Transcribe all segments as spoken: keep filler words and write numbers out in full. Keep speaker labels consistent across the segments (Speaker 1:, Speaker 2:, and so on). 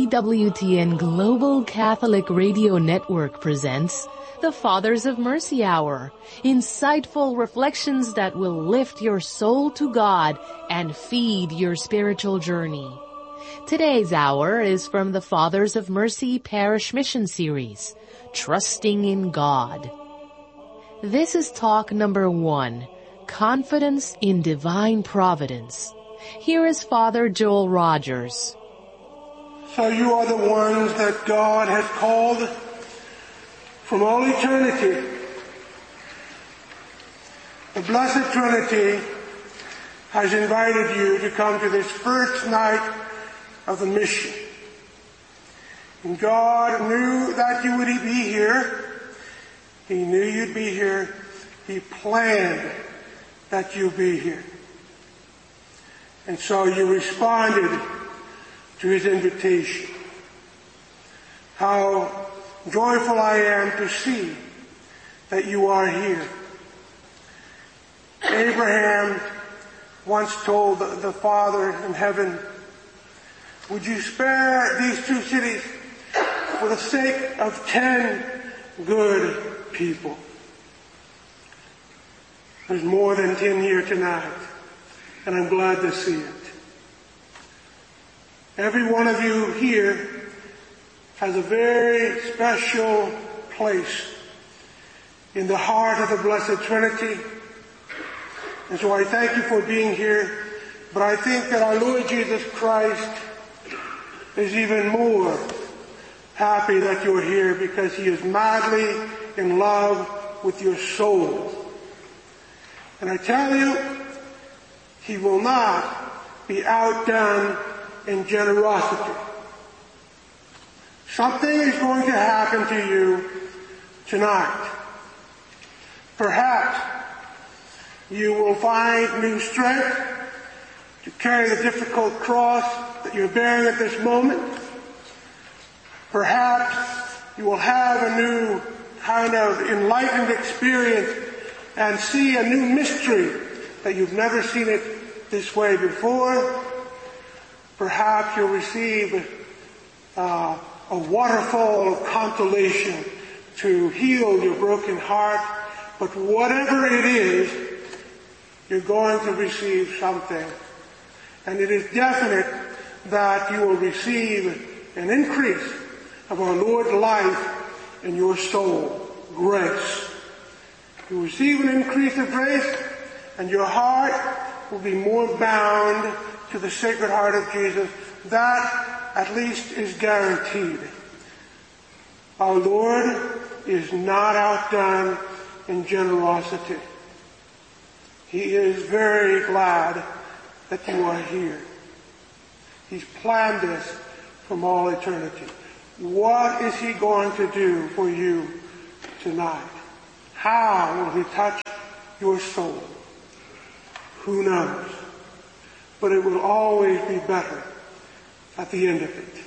Speaker 1: E W T N Global Catholic Radio Network presents the Fathers of Mercy Hour, insightful reflections that will lift your soul to God and feed your spiritual journey. Today's hour is from the Fathers of Mercy Parish Mission Series, Trusting in God. This is talk number one, Confidence in Divine Providence. Here is Father Joel Rogers.
Speaker 2: So you are the ones that God has called from all eternity. The Blessed Trinity has invited you to come to this first night of the mission. And God knew that you would be here. He knew you'd be here. He planned that you be here. And so you responded to his invitation. How joyful I am to see that you are here. Abraham once told the Father in heaven, would you spare these two cities for the sake of ten good people? There's more than ten here tonight, and I'm glad to see it. Every one of you here has a very special place in the heart of the Blessed Trinity. And so I thank you for being here. But I think that our Lord Jesus Christ is even more happy that you're here because he is madly in love with your soul. And I tell you, he will not be outdone in generosity. Something is going to happen to you tonight. Perhaps you will find new strength to carry the difficult cross that you're bearing at this moment. Perhaps you will have a new kind of enlightened experience and see a new mystery that you've never seen it this way before. Perhaps you'll receive uh, a waterfall of consolation to heal your broken heart. But whatever it is, you're going to receive something. And it is definite that you will receive an increase of our Lord's life in your soul, grace. You receive an increase of grace, and your heart will be more bound to the Sacred Heart of Jesus. That, at least, is guaranteed. Our Lord is not outdone in generosity. He is very glad that you are here. He's planned this from all eternity. What is he going to do for you tonight? How will he touch your soul? Who knows? But it will always be better at the end of it.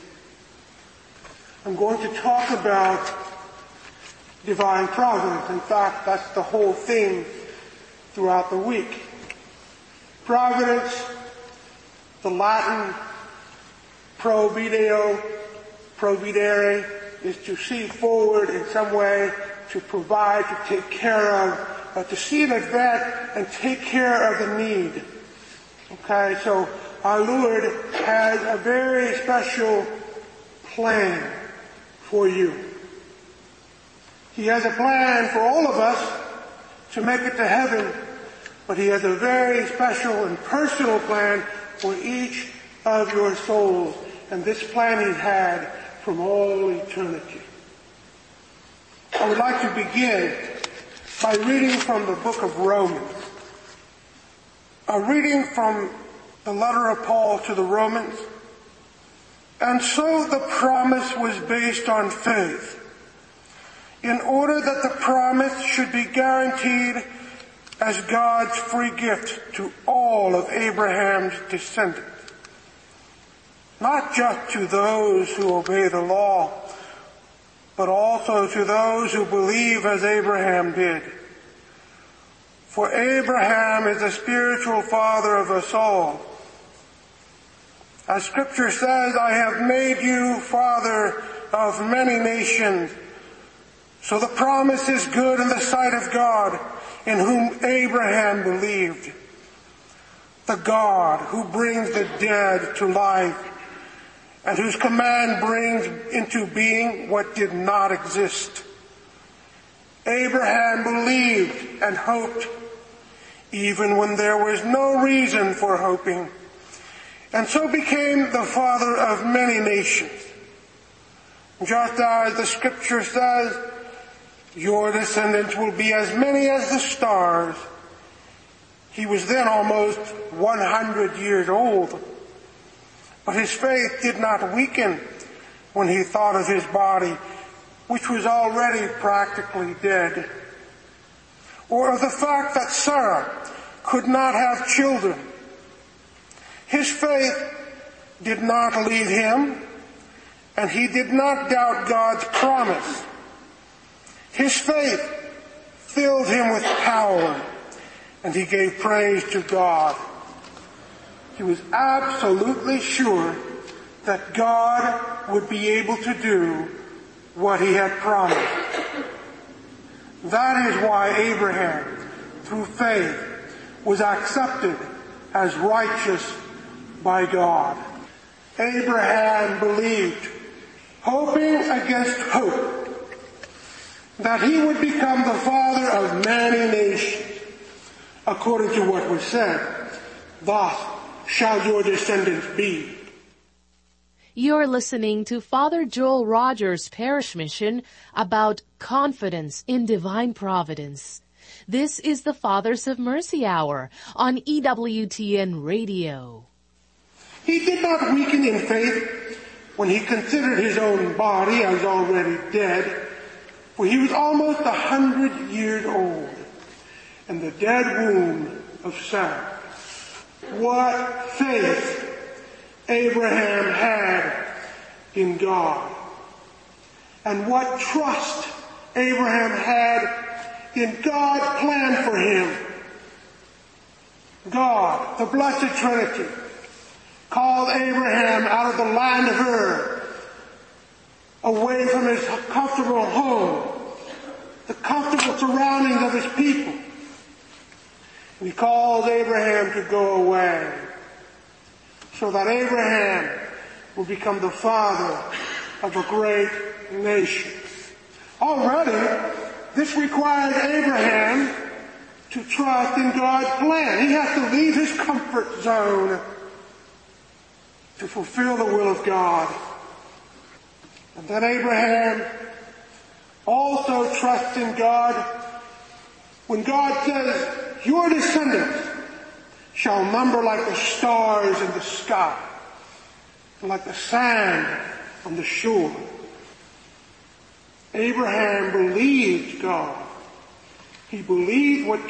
Speaker 2: I'm going to talk about divine providence. In fact, that's the whole theme throughout the week. Providence, the Latin provideo, providere, is to see forward in some way, to provide, to take care of, uh, to see in advance and take care of the need. Okay, so our Lord has a very special plan for you. He has a plan for all of us to make it to heaven, but he has a very special and personal plan for each of your souls. And this plan he had from all eternity. I would like to begin by reading from the book of Romans. A reading from the letter of Paul to the Romans. And so the promise was based on faith, in order that the promise should be guaranteed as God's free gift to all of Abraham's descendants. Not just to those who obey the law, but also to those who believe as Abraham did. For Abraham is the spiritual father of us all. As Scripture says, I have made you father of many nations. So the promise is good in the sight of God, in whom Abraham believed. The God who brings the dead to life, and whose command brings into being what did not exist. Abraham believed and hoped, even when there was no reason for hoping, and so became the father of many nations. Just as the Scripture says, your descendants will be as many as the stars. He was then almost one hundred years old. But his faith did not weaken when he thought of his body, which was already practically dead, or of the fact that Sarah could not have children. His faith did not leave him, and he did not doubt God's promise. His faith filled him with power, and he gave praise to God. He was absolutely sure that God would be able to do what he had promised. That is why Abraham, through faith, was accepted as righteous by God. Abraham believed, hoping against hope, that he would become the father of many nations, according to what was said, thus shall your descendants be.
Speaker 1: You're listening to Father Joel Rogers' Parish Mission about confidence in divine providence. This is the Fathers of Mercy Hour on E W T N Radio.
Speaker 2: He did not weaken in faith when he considered his own body as already dead, for he was almost a hundred years old, in the dead womb of Sarah. What faith Abraham had in God, and what trust Abraham had in God's plan for him. God, the Blessed Trinity, called Abraham out of the land of Ur, away from his comfortable home, the comfortable surroundings of his people. And he calls Abraham to go away, so that Abraham will become the father of a great nation. Already, this required Abraham to trust in God's plan. He has to leave his comfort zone to fulfill the will of God. And then Abraham also trusts in God when God says, your descendants shall number like the stars in the sky, and like the sand on the shore. Abraham believed God. He believed what God